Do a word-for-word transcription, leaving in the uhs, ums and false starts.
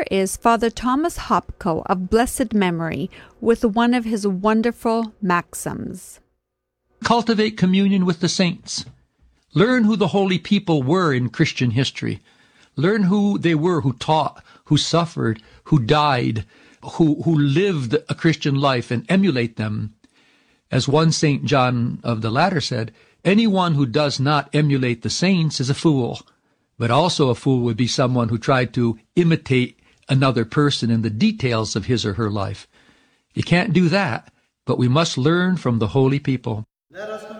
here is Father Thomas Hopko of blessed memory with one of his wonderful maxims. Cultivate communion with the saints. Learn who the holy people were in Christian history. Learn who they were who taught, who suffered, who died, who, who lived a Christian life, and emulate them. As one Saint John of the Ladder said, anyone who does not emulate the saints is a fool. But also a fool would be someone who tried to imitate another person in the details of his or her life. You can't do that, but we must learn from the holy people. Let us